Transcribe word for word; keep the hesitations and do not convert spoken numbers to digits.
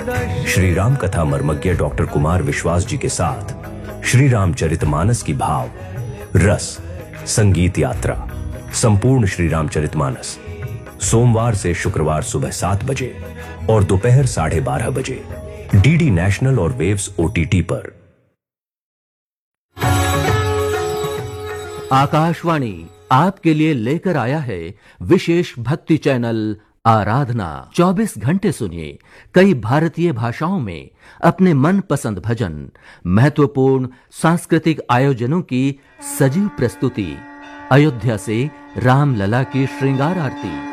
श्री राम कथा मर्मज्ञ डॉक्टर कुमार विश्वास जी के साथ श्री रामचरितमानस की भाव रस संगीत यात्रा संपूर्ण श्री रामचरितमानस सोमवार से शुक्रवार सुबह सात बजे और दोपहर साढ़े बारह बजे डीडी नेशनल और वेव्स ओटीटी पर। आकाशवाणी आपके लिए लेकर आया है विशेष भक्ति चैनल आराधना। चौबीस घंटे सुनिए कई भारतीय भाषाओं में अपने मनपसंद भजन, महत्वपूर्ण सांस्कृतिक आयोजनों की सजीव प्रस्तुति, अयोध्या से रामलला की श्रृंगार आरती,